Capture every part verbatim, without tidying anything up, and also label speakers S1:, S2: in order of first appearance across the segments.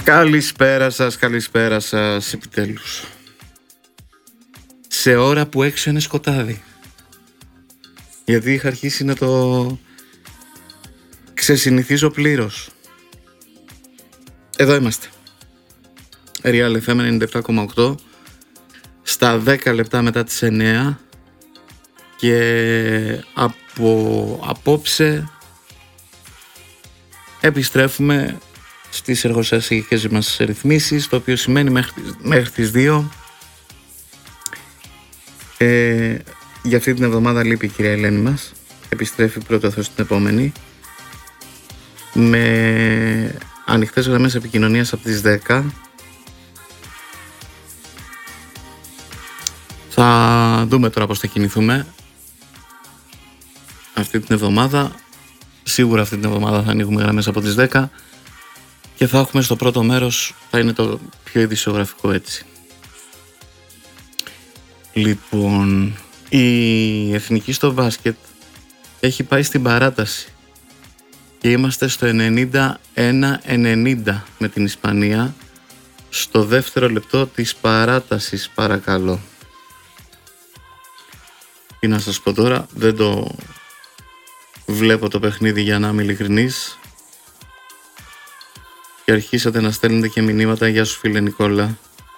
S1: Καλησπέρα σας, καλησπέρα σας, επιτέλους. Σε ώρα που έξω είναι σκοτάδι. Γιατί είχα αρχίσει να το ξεσυνηθίζω πλήρως. Εδώ είμαστε. Real εφ εμ ενενήντα επτά κόμμα οκτώ. Στα δέκα λεπτά μετά τις εννιά. Και από απόψε επιστρέφουμε στις εργοστασιακές μας ρυθμίσεις, το οποίο σημαίνει μέχρι, μέχρι τις δύο. Ε, για αυτή την εβδομάδα λείπει η κυρία Ελένη μας. Επιστρέφει πρώτα Θεός την επόμενη, με ανοιχτές γραμμές επικοινωνίας από τις δέκα. Θα δούμε τώρα πώς θα κινηθούμε αυτή την εβδομάδα. Σίγουρα αυτή την εβδομάδα θα ανοίγουμε γραμμές από τις δέκα και θα έχουμε στο πρώτο μέρος, θα είναι το πιο ειδησιογραφικό έτσι. Λοιπόν, η εθνική στο μπάσκετ έχει πάει στην παράταση και είμαστε στο ενενήντα ένα ενενήντα με την Ισπανία, στο δεύτερο λεπτό της παράτασης, παρακαλώ. Τι να σας πω τώρα, δεν το βλέπω το παιχνίδι για να είμαι ειλικρινής. Και αρχίσατε να στέλνετε και μηνύματα. Γεια σου φίλε Νικόλα.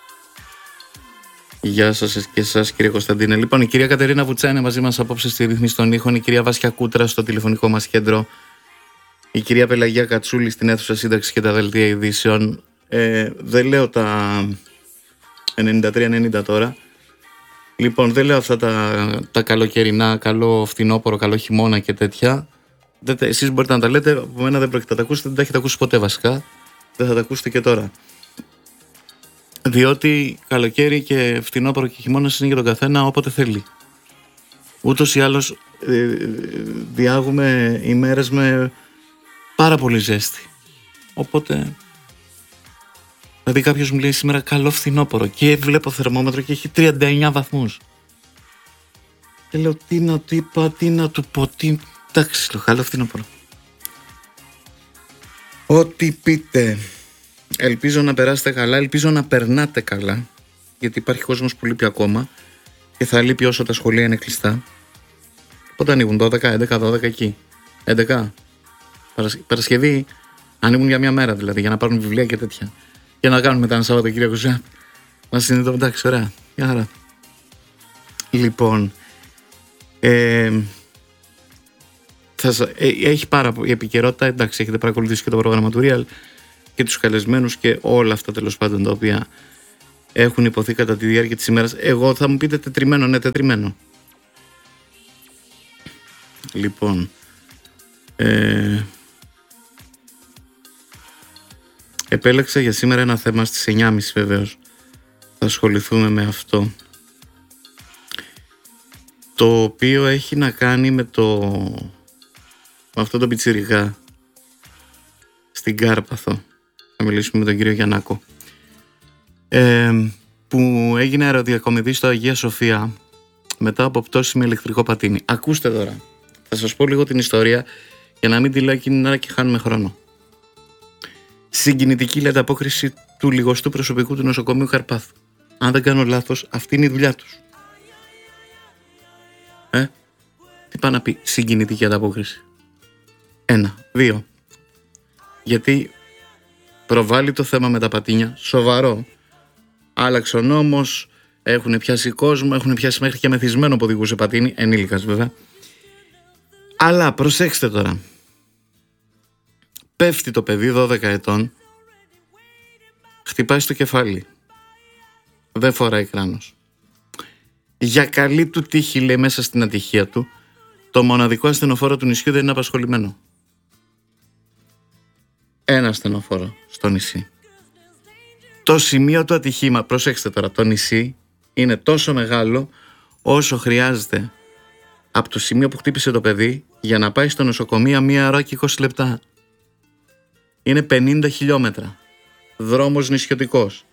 S1: Γεια σας και εσάς κύριε Κωνσταντίνε. Λοιπόν, η κυρία Κατερίνα Βουτσά είναι μαζί μας απόψε στη ρύθμιση των ήχων. Η κυρία Βάσια Κούτρα στο τηλεφωνικό μας κέντρο. Η κυρία Πελαγία Κατσούλη στην αίθουσα σύνταξη και τα δελτία ειδήσεων. Ε, δεν λέω τα ενενήντα τρία ενενήντα τώρα. Λοιπόν, δεν λέω αυτά τα, τα καλοκαιρινά, καλό φθινόπωρο, καλό χειμώνα και τέτοια. Δεν, εσείς μπορείτε να τα λέτε, από μένα δεν πρόκειται να τα ακούσετε, δεν τα έχετε ακούσει ποτέ βασικά. Δεν θα τα ακούσετε και τώρα. Διότι καλοκαίρι και φθινόπωρο και χειμώνας είναι για τον καθένα όποτε θέλει. Ούτως ή άλλως ε, διάγουμε ημέρες με πάρα πολύ ζέστη. Οπότε, δηλαδή κάποιος μου λέει σήμερα καλό φθινόπωρο και βλέπω θερμόμετρο και έχει τριάντα εννιά βαθμούς. Και λέω τι να του είπα, τι να του πω, τι... Εντάξει, το καλό φθινόπωρο. Ό,τι πείτε. Ελπίζω να περάσετε καλά, ελπίζω να περνάτε καλά, γιατί υπάρχει κόσμος που λείπει ακόμα και θα λείπει όσο τα σχολεία είναι κλειστά. Πότε ανοίγουν, δώδεκα, έντεκα, δώδεκα εκεί. έντεκα. Παρασκευή ανοίγουν για μια μέρα δηλαδή, για να πάρουν βιβλία και τέτοια. Για να κάνουν μετά ένα Σαββατοκύριακο. Να συνειδητοποιήσουμε, εντάξει, ωραία. Μια χαρά. Λοιπόν, ε, θα, ε, έχει πάρα πολύ επικαιρότητα. Εντάξει, έχετε παρακολουθήσει και το πρόγραμμα του Real και τους καλεσμένους και όλα αυτά τέλος πάντων τα οποία έχουν υποθεί κατά τη διάρκεια της ημέρας. Εγώ θα μου πείτε τετριμένο, ναι, τετριμένο. Λοιπόν, ε, επέλεξα για σήμερα ένα θέμα στις εννιά και μισή βεβαίως. Θα ασχοληθούμε με αυτό. Το οποίο έχει να κάνει με το με αυτό το πιτσιριγά στην Κάρπαθο. Θα μιλήσουμε με τον κύριο Γιαννάκο. Ε, που έγινε αεροδιακομιδή στο Αγία Σοφία μετά από πτώση με ηλεκτρικό πατίνι. Ακούστε τώρα. Θα σας πω λίγο την ιστορία για να μην τη λέω εκείνη την ώρα και χάνουμε χρόνο. Συγκινητική λέει ανταπόκριση του λιγοστού προσωπικού του νοσοκομείου Καρπάθου. Αν δεν κάνω λάθος, αυτή είναι η δουλειά τους. Ε, τι πάει να πει συγκινητική ανταπόκριση. Ένα, δύο. Γιατί προβάλλει το θέμα με τα πατίνια, σοβαρό. Άλλαξε ο νόμος, έχουν πιάσει κόσμο, έχουν πιάσει μέχρι και μεθυσμένο που οδηγούσε πατίνι, ενήλικας βέβαια. Αλλά προσέξτε τώρα. Πέφτει το παιδί δώδεκα ετών, χτυπάει στο κεφάλι. Δεν φοράει κράνος. Για καλή του τύχη, λέει, μέσα στην ατυχία του, το μοναδικό ασθενοφόρο του νησιού δεν είναι απασχολημένο. Ένα ασθενοφόρο στο νησί. Το σημείο του ατυχήμα, προσέξτε τώρα, το νησί είναι τόσο μεγάλο όσο χρειάζεται από το σημείο που χτύπησε το παιδί για να πάει στο νοσοκομείο μία ώρα και είκοσι λεπτά. Είναι πενήντα χιλιόμετρα. Δρόμος νησιωτικός.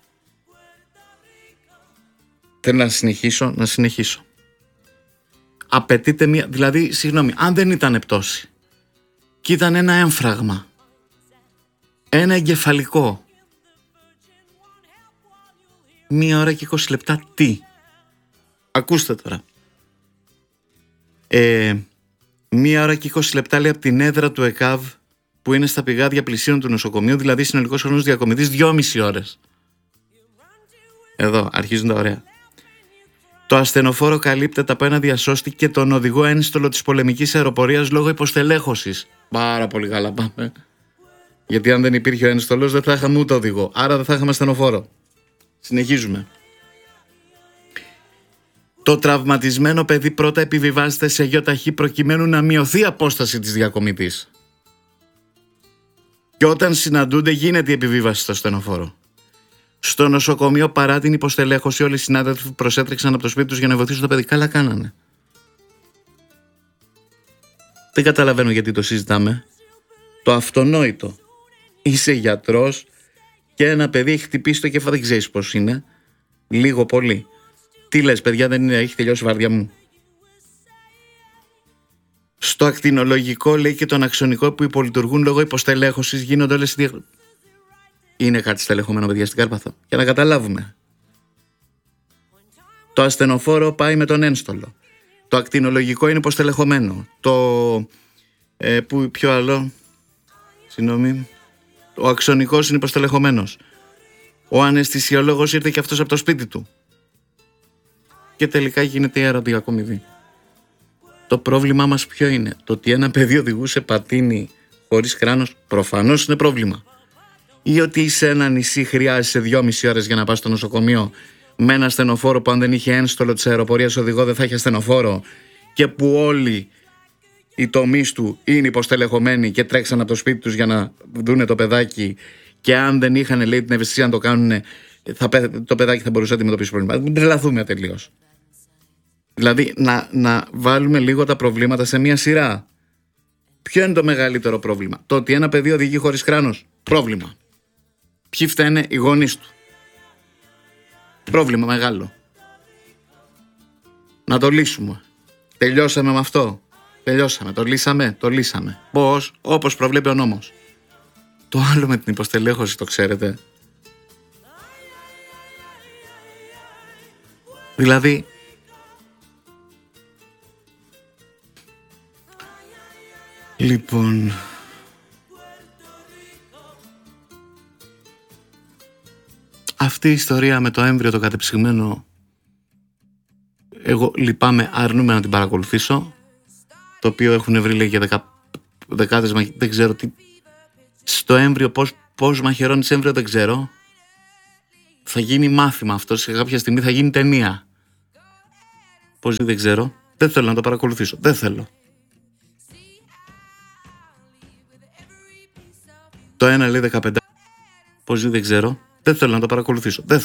S1: Θέλω να συνεχίσω, να συνεχίσω. Απαιτείται μία, δηλαδή, συγγνώμη, αν δεν ήταν πτώση και ήταν ένα έμφραγμα, ένα εγκεφαλικό, Μία ώρα και είκοσι λεπτά τι? Ακούστε τώρα. Ε, μία ώρα και είκοσι λεπτά λέει από την έδρα του ΕΚΑΒ που είναι στα πηγάδια πλησίων του νοσοκομείου, δηλαδή συνολικός χρόνος διακομιδής δυόμιση ώρες. Εδώ αρχίζουν τα ωραία. Το ασθενοφόρο καλύπτεται από ένα διασώστη και τον οδηγό ένστολο της πολεμικής αεροπορίας λόγω υποστελέχωσης. Πάρα πολύ καλά πάμε. Γιατί αν δεν υπήρχε ο ένστολος δεν θα είχαμε ούτε οδηγό, άρα δεν θα είχαμε ασθενοφόρο. Συνεχίζουμε. Το τραυματισμένο παιδί πρώτα επιβιβάζεται σε γιοταχή προκειμένου να μειωθεί η απόσταση της διακομιδής. Και όταν συναντούνται γίνεται η επιβίβαση στο ασθενοφόρο. Στο νοσοκομείο, παρά την υποστελέχωση, όλοι οι συνάδελφοι προσέτρεξαν από το σπίτι τους για να βοηθήσουν το παιδί. Καλά κάνανε. Δεν καταλαβαίνω γιατί το συζητάμε. Το αυτονόητο. Είσαι γιατρός και ένα παιδί έχει χτυπήσει το κεφάλι, δεν ξέρεις πώς είναι. Λίγο πολύ. Τι λες, παιδιά, δεν είναι, έχει τελειώσει η βάρδια μου. Στο ακτινολογικό, λέει, και τον αξονικό που υπολειτουργούν λόγω υποστελέχωσης γίνονται όλες οι δια... Είναι κάτι στελεχωμένο, παιδιά, στην Κάρπαθο. Για να καταλάβουμε. Το ασθενοφόρο πάει με τον ένστολο. Το ακτινολογικό είναι υποστελεχωμένο. Το... Ε, που, ποιο άλλο... Συγγνώμη... Ο αξονικός είναι υποστελεχωμένος. Ο αναισθησιολόγος ήρθε και αυτός από το σπίτι του. Και τελικά γίνεται η αεροδιακομιδή. Το πρόβλημά μας ποιο είναι? Το ότι ένα παιδί οδηγούσε πατίνι χωρίς κράνος, προφανώς είναι πρόβλημα. Ή ότι σε ένα νησί χρειάζεσαι δυόμιση ώρες για να πας στο νοσοκομείο με ένα ασθενοφόρο που αν δεν είχε ένστολο της αεροπορίας οδηγό δεν θα είχε ασθενοφόρο και που όλοι οι τομείς του είναι υποστελεχωμένοι και τρέξαν από το σπίτι τους για να δούνε το παιδάκι και αν δεν είχαν, λέει, την ευαισθησία να το κάνουν, θα, το παιδάκι θα μπορούσε να αντιμετωπίσει προβλήματα. Μην τρελαθούμε τελείως. Δηλαδή να, να βάλουμε λίγο τα προβλήματα σε μια σειρά. Ποιο είναι το μεγαλύτερο πρόβλημα? Το ότι ένα παιδί οδηγεί χωρίς κράνος. Πρόβλημα. Ποιοι φταίνε? Οι γονείς του. Πρόβλημα μεγάλο. Να το λύσουμε. Τελειώσαμε με αυτό. Τελειώσαμε. Το λύσαμε. Το λύσαμε. Πώς? Όπως προβλέπει ο νόμος. Το άλλο με την υποστελέχωση το ξέρετε. Δηλαδή Λοιπόν αυτή η ιστορία με το έμβριο το κατεψυγμένο, εγώ λυπάμαι, αρνούμαι να την παρακολουθήσω. Το οποίο έχουν βρει, λέει, για δεκα, δεκάδες μαχ... δεν ξέρω τι. Στο έμβριο πώς, πώς μαχαιρώνεις έμβριο δεν ξέρω. Θα γίνει μάθημα αυτό, σε κάποια στιγμή θα γίνει ταινία. Πώς δεν ξέρω. Δεν θέλω να το παρακολουθήσω, δεν θέλω. Το ένα λέει δεκαπέντε. Πώς δεν ξέρω. Δεν θέλω να το παρακολουθήσω. Δεν